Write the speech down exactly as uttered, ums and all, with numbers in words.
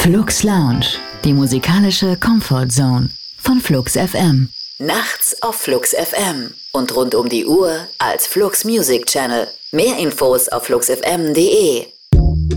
Flux Lounge, die musikalische Comfort Zone von Flux F M. Nachts auf Flux F M und rund um die Uhr als Flux Music Channel. Mehr Infos auf flux f m punkt d e.